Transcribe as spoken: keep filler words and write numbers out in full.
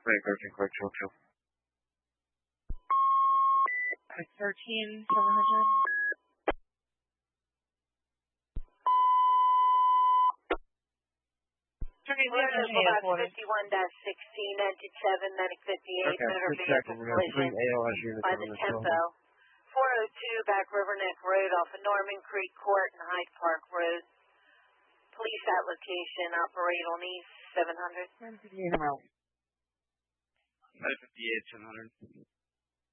Right, thirteen, correct, chill, chill. thirteen, seven hundred. fifty-one dash sixteen, engine seven, medic fifty-eight, Okay, motor good check. vehicle We're going to three collision A L S units by on the the Tempo. four oh two Back River Neck Road off of Norman Creek Court and Hyde Park Road. Police at location, operate on East seven hundred. nine fifty-eight, I'm out. nine fifty-eight, seven hundred.